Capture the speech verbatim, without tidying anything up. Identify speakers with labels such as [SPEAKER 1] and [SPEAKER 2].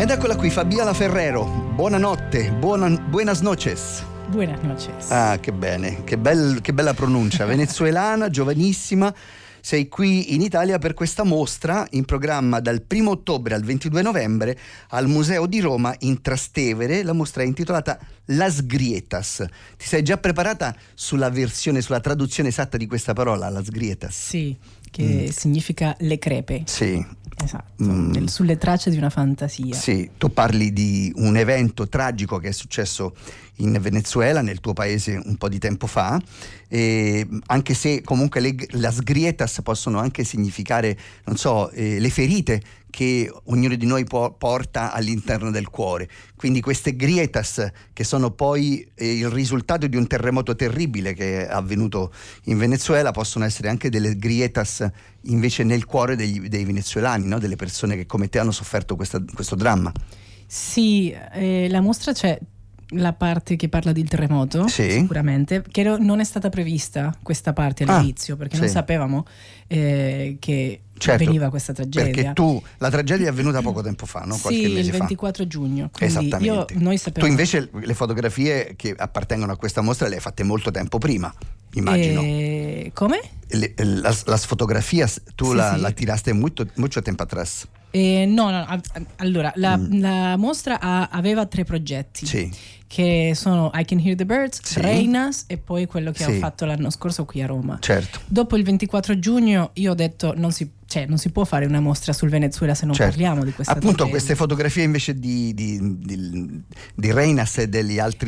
[SPEAKER 1] Ed eccola qui, Fabiola Ferrero. Buonanotte, buona, buenas noches.
[SPEAKER 2] Buenas noches.
[SPEAKER 1] Ah, che bene, che, bel, che bella pronuncia. Venezuelana, giovanissima. Sei qui in Italia per questa mostra in programma dal primo ottobre al ventidue novembre al Museo di Roma in Trastevere. La mostra è intitolata Las Grietas. Ti sei già preparata sulla versione, sulla traduzione esatta di questa parola, Las Grietas?
[SPEAKER 2] Sì, che mm. significa le crepe.
[SPEAKER 1] Sì.
[SPEAKER 2] Esatto, mm. sulle tracce di una fantasia.
[SPEAKER 1] Sì, tu parli di un evento tragico che è successo in Venezuela, nel tuo paese, un po' di tempo fa, e anche se comunque le las grietas possono anche significare, non so, eh, le ferite che ognuno di noi può, porta all'interno del cuore. Quindi queste grietas, che sono poi eh, il risultato di un terremoto terribile che è avvenuto in Venezuela, possono essere anche delle grietas invece nel cuore degli, dei venezuelani, no? Delle persone che come te hanno sofferto questa, questo dramma.
[SPEAKER 2] Sì, eh, la mostra c'è la parte che parla del terremoto, sì. Sicuramente, che non è stata prevista questa parte all'inizio, ah, perché sì. non sapevamo eh, che certo, avveniva questa tragedia.
[SPEAKER 1] Perché tu, la tragedia è avvenuta poco tempo fa, no? Qualche
[SPEAKER 2] sì,
[SPEAKER 1] mese
[SPEAKER 2] il ventiquattro
[SPEAKER 1] fa.
[SPEAKER 2] giugno.
[SPEAKER 1] Esattamente.
[SPEAKER 2] Io, noi sapevamo...
[SPEAKER 1] Tu invece le fotografie che appartengono a questa mostra le hai fatte molto tempo prima, immagino.
[SPEAKER 2] E... Come?
[SPEAKER 1] Le, las, las fotografías tu
[SPEAKER 2] sì,
[SPEAKER 1] la,
[SPEAKER 2] sì.
[SPEAKER 1] la tiraste mucho, mucho tempo atrás.
[SPEAKER 2] Eh, no, no, allora la, mm. la mostra ha, aveva tre progetti,
[SPEAKER 1] sì.
[SPEAKER 2] che sono I Can Hear the Birds,
[SPEAKER 1] sì.
[SPEAKER 2] Reinas e poi quello che
[SPEAKER 1] sì.
[SPEAKER 2] ho fatto l'anno scorso qui a Roma.
[SPEAKER 1] Certo.
[SPEAKER 2] Dopo il ventiquattro giugno io ho detto non si, cioè, non si può fare una mostra sul Venezuela se non
[SPEAKER 1] certo.
[SPEAKER 2] parliamo di questa
[SPEAKER 1] appunto
[SPEAKER 2] tragedia.
[SPEAKER 1] Queste fotografie invece di, di, di, di Reinas e degli altri